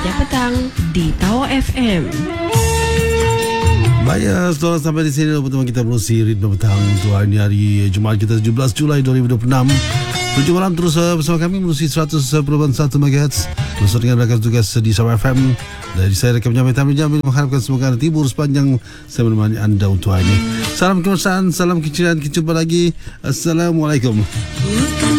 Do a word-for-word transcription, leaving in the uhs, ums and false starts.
setiap petang di Tower F M. Baiklah, setelah sampai di sini pertemuan kita berusi Ritme Petang untuk hari ini, hari Jumaat kita tujuh belas Julai dua ribu dua puluh enam. Tujuh malam terus bersama kami menerusi seratus perpuluhan satu megahertz bersama dengan rakan tugas di Tower F M. Dari saya Rekam Jamil Tamil Jamil mengharapkan semoga anda tibur sepanjang saya menemani anda untuk hari ini. Salam kemesraan, salam kecilan, kita jumpa lagi. Assalamualaikum.